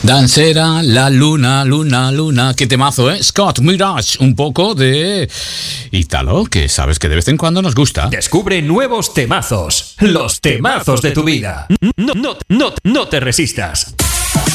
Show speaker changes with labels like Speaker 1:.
Speaker 1: Dancera, la luna, luna, luna. Qué temazo, ¿eh? Scott Mirage, un poco de Italo, que sabes que de vez en cuando nos gusta.
Speaker 2: Descubre nuevos temazos, los temazos de tu vida. No te resistas.